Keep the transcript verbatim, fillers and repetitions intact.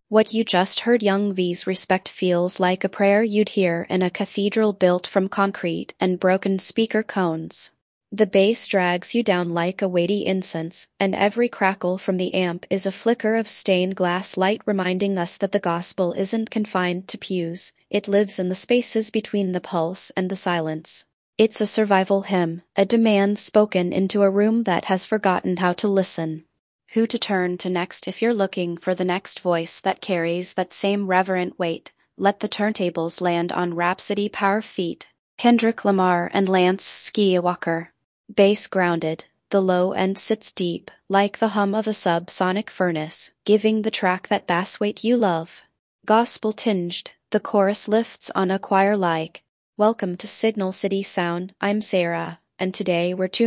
What you just heard, Young V's respect feels like a prayer you'd hear in a cathedral built from concrete and broken speaker cones. The bass drags you down like a weighty incense, and every crackle from the amp is a flicker of stained glass light reminding us that the gospel isn't confined to pews, it lives in the spaces between the pulse and the silence. It's a survival hymn, a demand spoken into a room that has forgotten how to listen. Who to turn to next if you're looking for the next voice that carries that same reverent weight? Let the turntables land on Rhapsody Power feet, Kendrick Lamar and Lance Skywalker. Bass grounded, the low end sits deep, like the hum of a sub-sonic furnace, giving the track that bass weight you love. Gospel tinged, the chorus lifts on a choir like, "Welcome to Signal City Sound, I'm Sarah, and today we're tuning